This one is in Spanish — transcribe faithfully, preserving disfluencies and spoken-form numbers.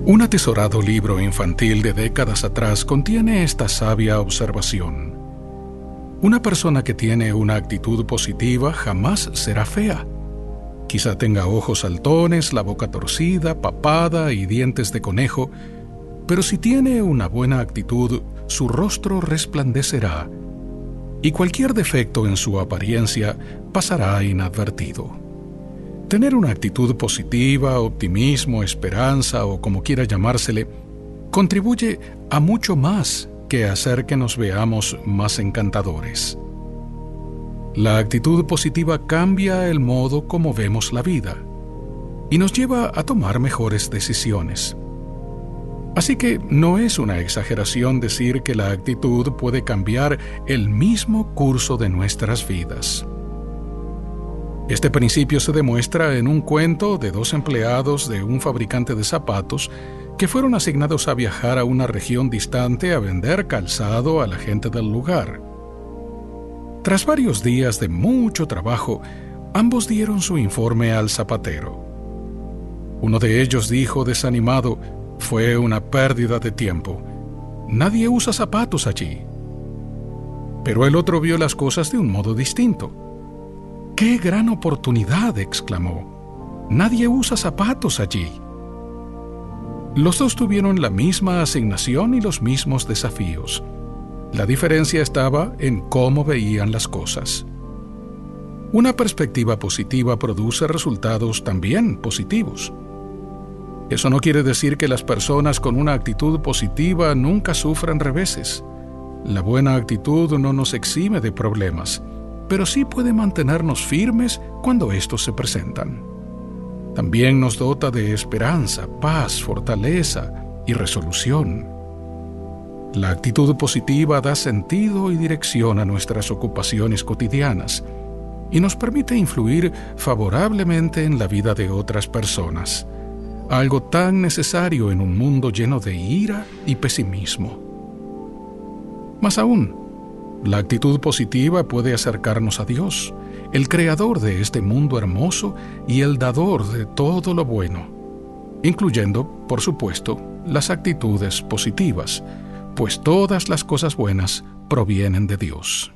Un atesorado libro infantil de décadas atrás contiene esta sabia observación. Una persona que tiene una actitud positiva jamás será fea. Quizá tenga ojos saltones, la boca torcida, papada y dientes de conejo, pero si tiene una buena actitud, su rostro resplandecerá y cualquier defecto en su apariencia pasará inadvertido. Tener una actitud positiva, optimismo, esperanza o como quiera llamársele, contribuye a mucho más que hacer que nos veamos más encantadores. La actitud positiva cambia el modo como vemos la vida y nos lleva a tomar mejores decisiones. Así que no es una exageración decir que la actitud puede cambiar el mismo curso de nuestras vidas. Este principio se demuestra en un cuento de dos empleados de un fabricante de zapatos que fueron asignados a viajar a una región distante a vender calzado a la gente del lugar. Tras varios días de mucho trabajo, ambos dieron su informe al zapatero. Uno de ellos dijo desanimado: «Fue una pérdida de tiempo. Nadie usa zapatos allí». Pero el otro vio las cosas de un modo distinto. «¡Qué gran oportunidad!», exclamó. «Nadie usa zapatos allí». Los dos tuvieron la misma asignación y los mismos desafíos. La diferencia estaba en cómo veían las cosas. Una perspectiva positiva produce resultados también positivos. Eso no quiere decir que las personas con una actitud positiva nunca sufran reveses. La buena actitud no nos exime de problemas, pero sí puede mantenernos firmes cuando estos se presentan. También nos dota de esperanza, paz, fortaleza y resolución. La actitud positiva da sentido y dirección a nuestras ocupaciones cotidianas y nos permite influir favorablemente en la vida de otras personas, algo tan necesario en un mundo lleno de ira y pesimismo. Más aún, la actitud positiva puede acercarnos a Dios, el creador de este mundo hermoso y el dador de todo lo bueno, incluyendo, por supuesto, las actitudes positivas, pues todas las cosas buenas provienen de Dios.